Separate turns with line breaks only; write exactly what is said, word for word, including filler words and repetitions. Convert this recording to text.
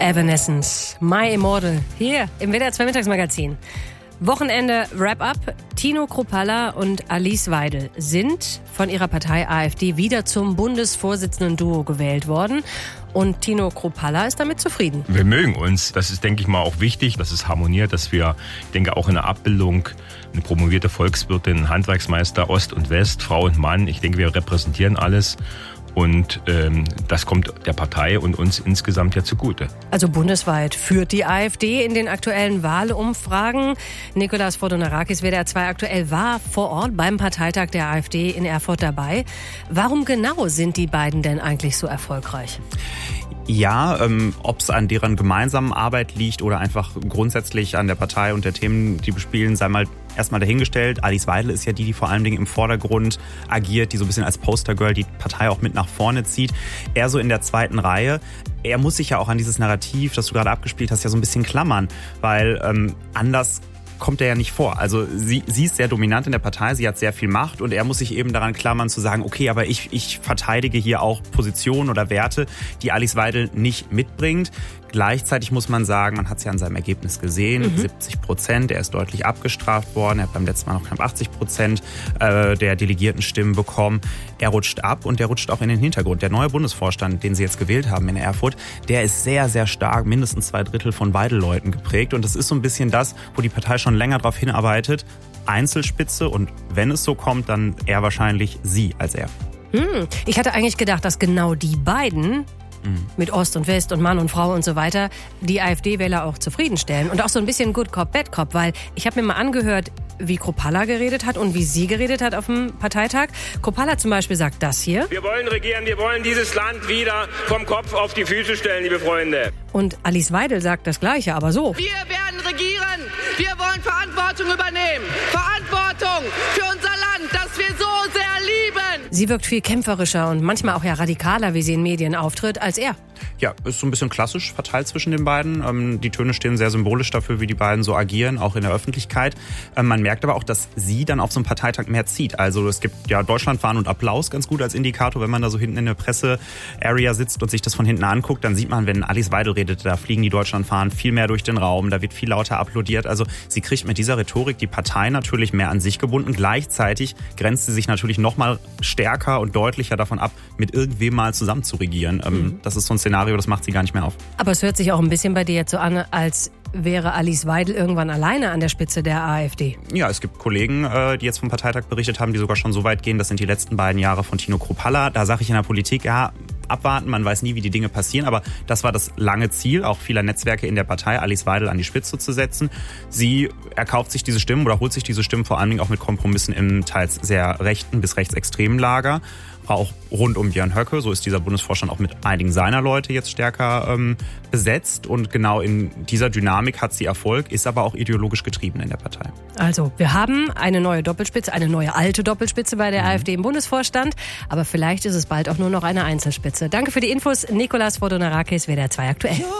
Evanescence, My Immortal, hier im W D R zwei Mittagsmagazin. Wochenende Wrap-Up. Tino Kruppalla und Alice Weidel sind von ihrer Partei AfD wieder zum Bundesvorsitzenden-Duo gewählt worden. Und Tino Kruppalla ist damit zufrieden.
Wir mögen uns. Das ist, denke ich mal, auch wichtig, dass es harmoniert, dass wir, ich denke, auch in der Abbildung eine promovierte Volkswirtin, Handwerksmeister, Ost und West, Frau und Mann, ich denke, wir repräsentieren alles. Und ähm, das kommt der Partei und uns insgesamt ja zugute.
Also bundesweit führt die AfD in den aktuellen Wahlumfragen. Nikolaus Fortunarakis, W D R zwei aktuell, war vor Ort beim Parteitag der AfD in Erfurt dabei. Warum genau sind die beiden denn eigentlich so erfolgreich?
Ja, ähm, ob es an deren gemeinsamen Arbeit liegt oder einfach grundsätzlich an der Partei und der Themen, die bespielen, sei mal erstmal dahingestellt. Alice Weidel ist ja die, die vor allen Dingen im Vordergrund agiert, die so ein bisschen als Postergirl die Partei auch mit nach vorne zieht. Er so in der zweiten Reihe. Er muss sich ja auch an dieses Narrativ, das du gerade abgespielt hast, ja so ein bisschen klammern, weil ähm, anders kommt er ja nicht vor. Also sie, sie ist sehr dominant in der Partei, sie hat sehr viel Macht und er muss sich eben daran klammern zu sagen, okay, aber ich, ich verteidige hier auch Positionen oder Werte, die Alice Weidel nicht mitbringt. Gleichzeitig muss man sagen, man hat es ja an seinem Ergebnis gesehen, mhm. siebzig Prozent, er ist deutlich abgestraft worden, er hat beim letzten Mal noch knapp achtzig Prozent äh, der Delegiertenstimmen bekommen. Er rutscht ab und der rutscht auch in den Hintergrund. Der neue Bundesvorstand, den sie jetzt gewählt haben in Erfurt, der ist sehr, sehr stark, mindestens zwei Drittel von Weidel-Leuten geprägt und das ist so ein bisschen das, wo die Partei schon länger darauf hinarbeitet, Einzelspitze und wenn es so kommt, dann eher wahrscheinlich sie als er.
Hm. Ich hatte eigentlich gedacht, dass genau die beiden mit Ost und West und Mann und Frau und so weiter, die AfD-Wähler auch zufriedenstellen. Und auch so ein bisschen Good Cop, Bad Cop, weil ich habe mir mal angehört, wie Kruppalla geredet hat und wie sie geredet hat auf dem Parteitag. Kruppalla zum Beispiel sagt das hier.
Wir wollen regieren, wir wollen dieses Land wieder vom Kopf auf die Füße stellen, liebe Freunde.
Und Alice Weidel sagt das Gleiche, aber so.
Wir werden regieren, wir wollen Verantwortung übernehmen. Verantwortung für unser Land, das wir so sehr lieben.
Sie wirkt viel kämpferischer und manchmal auch ja radikaler, wie sie in Medien auftritt, als er.
Ja, ist so ein bisschen klassisch verteilt zwischen den beiden. Ähm, die Töne stehen sehr symbolisch dafür, wie die beiden so agieren, auch in der Öffentlichkeit. Ähm, man merkt aber auch, dass sie dann auf so einem Parteitag mehr zieht. Also es gibt ja Deutschlandfahnen und Applaus ganz gut als Indikator. Wenn man da so hinten in der Presse-Area sitzt und sich das von hinten anguckt, dann sieht man, wenn Alice Weidel redet, da fliegen die Deutschlandfahnen viel mehr durch den Raum, da wird viel lauter applaudiert. Also sie kriegt mit dieser Rhetorik die Partei natürlich mehr an sich gebunden. Gleichzeitig grenzt sie sich natürlich noch mal stärker und deutlicher davon ab, mit irgendwem mal zusammen zu regieren. Ähm, mhm. Das ist so ein Szenario, das macht sie gar nicht mehr auf.
Aber es hört sich auch ein bisschen bei dir jetzt so an, als wäre Alice Weidel irgendwann alleine an der Spitze der AfD.
Ja, es gibt Kollegen, die jetzt vom Parteitag berichtet haben, die sogar schon so weit gehen, das sind die letzten beiden Jahre von Tino Kruppalla. Da sage ich in der Politik, ja, abwarten, man weiß nie, wie die Dinge passieren, aber das war das lange Ziel, auch vieler Netzwerke in der Partei, Alice Weidel an die Spitze zu setzen. Sie erkauft sich diese Stimmen oder holt sich diese Stimmen vor allen Dingen auch mit Kompromissen im teils sehr rechten bis rechtsextremen Lager. Auch rund um Björn Höcke, so ist dieser Bundesvorstand auch mit einigen seiner Leute jetzt stärker ähm, besetzt und genau in dieser Dynamik hat sie Erfolg, ist aber auch ideologisch getrieben in der Partei.
Also wir haben eine neue Doppelspitze, eine neue alte Doppelspitze bei der mhm. AfD im Bundesvorstand, aber vielleicht ist es bald auch nur noch eine Einzelspitze. Danke für die Infos, Nikolaus Fortunarakis, W D R zwei aktuell.